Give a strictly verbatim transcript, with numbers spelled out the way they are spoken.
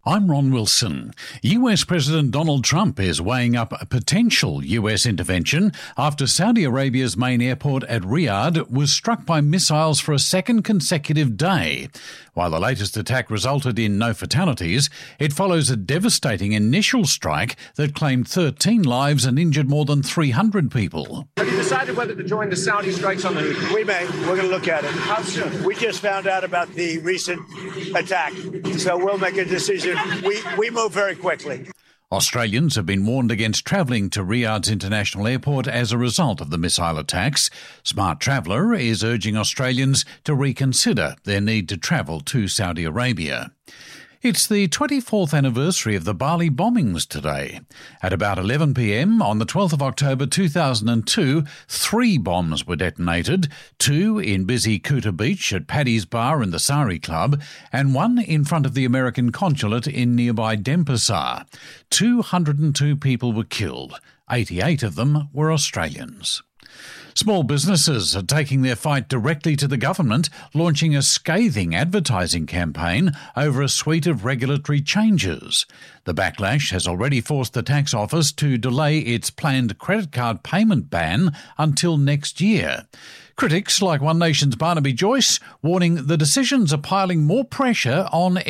I'm Ron Wilson. U S President Donald Trump is weighing up a potential U S intervention after Saudi Arabia's main airport at Riyadh was struck by missiles for a second consecutive day. While the latest attack resulted in no fatalities, it follows a devastating initial strike that claimed thirteen lives and injured more than three hundred people. Have you decided whether to join the Saudi strikes on the Houthis? We may. We're going to look at it. How soon? We just found out about the recent attack, so we'll make a decision. We, we move very quickly. Australians have been warned against travelling to Riyadh's international airport as a result of the missile attacks. Smart Traveller is urging Australians to reconsider their need to travel to Saudi Arabia. It's the twenty-fourth anniversary of the Bali bombings today. At about eleven p.m. on the twelfth of October two thousand two, three bombs were detonated, two in busy Kuta Beach at Paddy's Bar and the Sari Club, and one in front of the American consulate in nearby Denpasar. two hundred two people were killed. eighty-eight of them were Australians. Small businesses are taking their fight directly to the government, launching a scathing advertising campaign over a suite of regulatory changes. The backlash has already forced the tax office to delay its planned credit card payment ban until next year. Critics like One Nation's Barnaby Joyce warning the decisions are piling more pressure on